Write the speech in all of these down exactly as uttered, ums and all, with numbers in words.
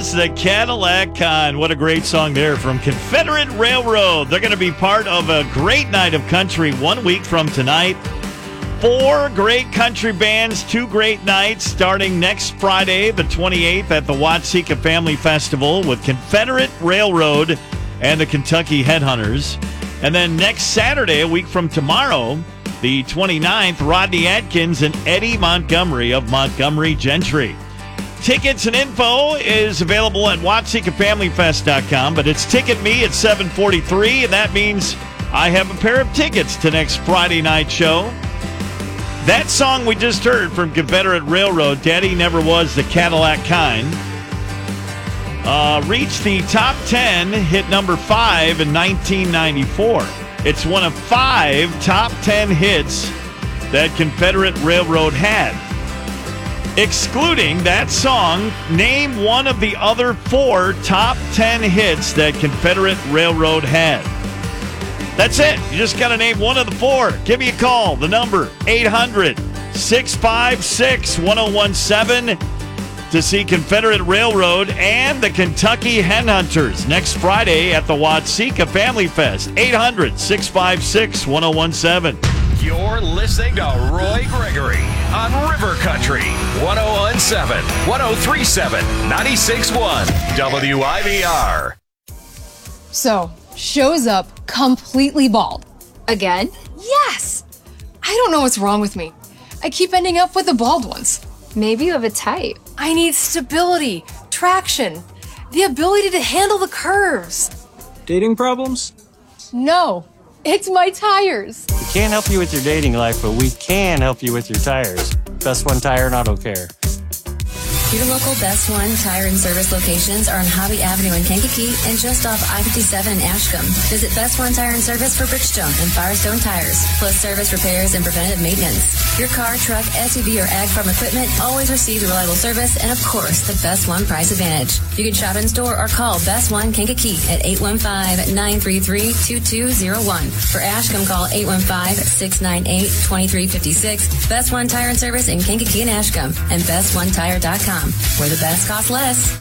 was the Cadillac Con. What a great song there from Confederate Railroad. They're going to be part of a great night of country one week from tonight. Four great country bands, two great nights, starting next Friday, the twenty-eighth, at the Watseka Family Festival with Confederate Railroad and the Kentucky Headhunters. And then next Saturday, a week from tomorrow, the twenty-ninth, Rodney Atkins and Eddie Montgomery of Montgomery Gentry. Tickets and info is available at watseka family fest dot com, but it's Ticket Me at seven forty-three, and that means I have a pair of tickets to next Friday night show. That song we just heard from Confederate Railroad, Daddy Never Was the Cadillac Kind, uh, reached the top ten, hit number five in nineteen ninety-four. It's one of five top ten hits that Confederate Railroad had. Excluding that song, name one of the other four top ten hits that Confederate Railroad had. That's it. You just got to name one of the four. Give me a call. The number, eight hundred, six five six, one oh one seven, to see Confederate Railroad and the Kentucky Headhunters next Friday at the Watseka Family Fest. eight hundred, six five six, one oh one seven. You're listening to Roy Gregory on River Country, one oh one seven, one oh three seven, ninety-six point one W I B R. So, shows up completely bald. Again? Yes! I don't know what's wrong with me. I keep ending up with the bald ones. Maybe you have a type. I need stability, traction, the ability to handle the curves. Dating problems? No, it's my tires. We can't help you with your dating life, but we can help you with your tires. Best One Tire and Auto Care. Your local Best One Tire and Service locations are on Hobby Avenue in Kankakee and just off I fifty-seven in Ashcombe. Visit Best One Tire and Service for Bridgestone and Firestone tires, plus service repairs and preventative maintenance. Your car, truck, S U V, or ag farm equipment always receives reliable service and, of course, the Best One price advantage. You can shop in store or call Best One Kankakee at eight one five, nine three three, two two zero one. For Ashcombe, call eight one five, six nine eight, two three five six. Best One Tire and Service in Kankakee and Ashcombe and best one tire dot com. Where the best costs less.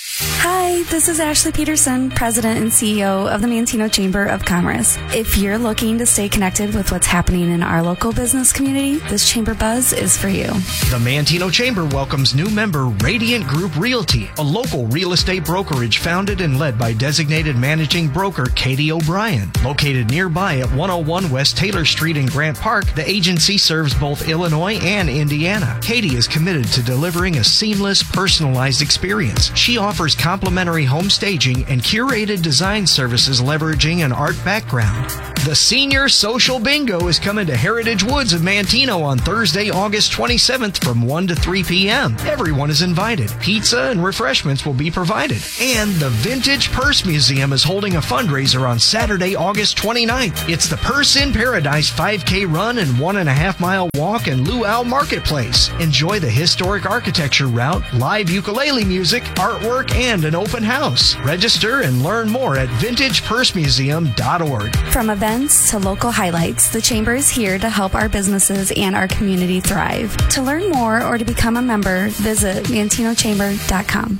Hi, this is Ashley Peterson, President and C E O of the Manteno Chamber of Commerce. If you're looking to stay connected with what's happening in our local business community, this Chamber Buzz is for you. The Manteno Chamber welcomes new member Radiant Group Realty, a local real estate brokerage founded and led by designated managing broker Katie O'Brien. Located nearby at one oh one West Taylor Street in Grant Park, the agency serves both Illinois and Indiana. Katie is committed to delivering a seamless, personalized experience. She offers complimentary home staging and curated design services leveraging an art background. The Senior Social Bingo is coming to Heritage Woods of Manteno on Thursday, August twenty-seventh from one to three p.m. Everyone is invited. Pizza and refreshments will be provided. And the Vintage Purse Museum is holding a fundraiser on Saturday, August twenty-ninth. It's the Purse in Paradise five K run and one and a half mile walk in Luau Marketplace. Enjoy the historic architecture route, live ukulele music, artwork, and an open house. Register and learn more at vintage purse museum dot org. From events to local highlights, the Chamber is here to help our businesses and our community thrive. To learn more or to become a member, visit manteno chamber dot com.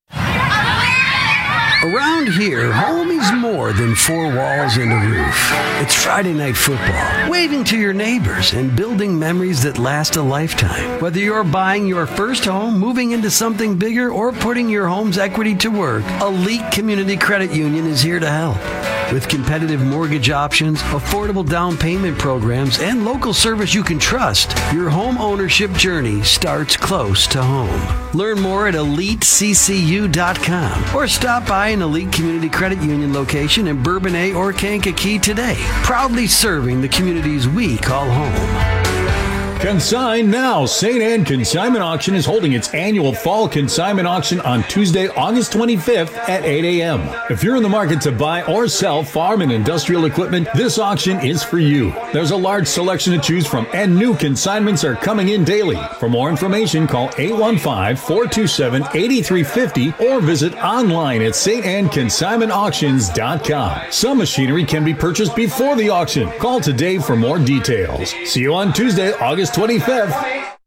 Around here, home is more than four walls and a roof. It's Friday night football, waving to your neighbors, and building memories that last a lifetime. Whether you're buying your first home, moving into something bigger, or putting your home's equity to work, Elite Community Credit Union is here to help. With competitive mortgage options, affordable down payment programs, and local service you can trust, your home ownership journey starts close to home. Learn more at elite c c u dot com or stop by an Elite Community Credit Union location in Bourbonnais or Kankakee today. Proudly serving the communities we call home. Consign now. Saint Anne Consignment Auction is holding its annual fall consignment auction on Tuesday, August twenty-fifth at eight a.m. If you're in the market to buy or sell farm and industrial equipment, this auction is for you. There's a large selection to choose from, and new consignments are coming in daily. For more information, call eight one five, four two seven, eight three five zero or visit online at st anne consignment auctions dot com. Some machinery can be purchased before the auction. Call today for more details. See you on Tuesday, August twenty-fifth.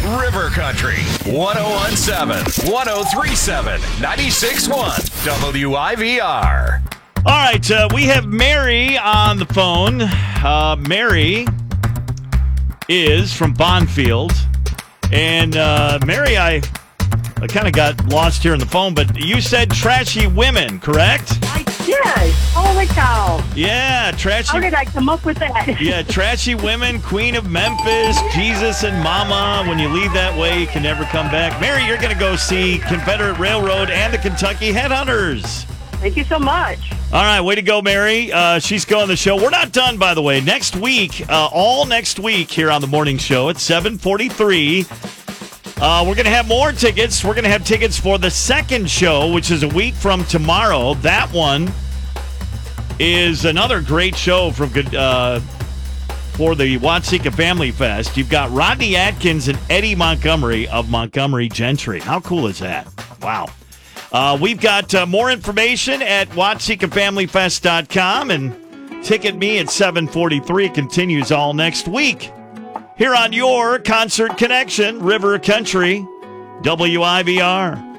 River Country, one oh one seven, one oh three seven, ninety-six one, W I V R. All right, uh, we have Mary on the phone. Uh, Mary is from Bonfield. And uh, Mary, I, I kind of got lost here on the phone, but you said trashy women, correct? I did. Holy cow. Yeah, trashy. How did I come up with that? Yeah, trashy women, Queen of Memphis, Jesus and Mama. When you leave that way, you can never come back. Mary, you're going to go see Confederate Railroad and the Kentucky Headhunters. Thank you so much. All right, way to go, Mary. Uh, she's going the show. We're not done, by the way. Next week, uh, all next week here on the morning show at seven forty-three, uh, we're going to have more tickets. We're going to have tickets for the second show, which is a week from tomorrow. That one is another great show from uh, for the Watsika Family Fest. You've got Rodney Atkins and Eddie Montgomery of Montgomery Gentry. How cool is that? Wow. Uh, we've got uh, more information at watsika family fest dot com, and Ticket Me at seven forty-three continues all next week. Here on your Concert Connection, River Country, W I V R.